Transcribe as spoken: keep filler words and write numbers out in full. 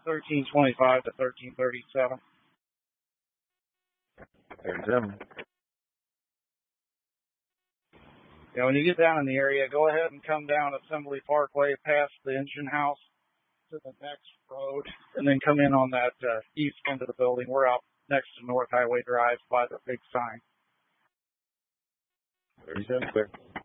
thirteen twenty-five to thirteen thirty-seven. thirty-seven. Yeah, when you get down in the area, go ahead and come down Assembly Parkway past the engine house to the next road, and then come in on that uh, east end of the building. We're out next to North Highway Drive by the big sign. thirty-seven, clear.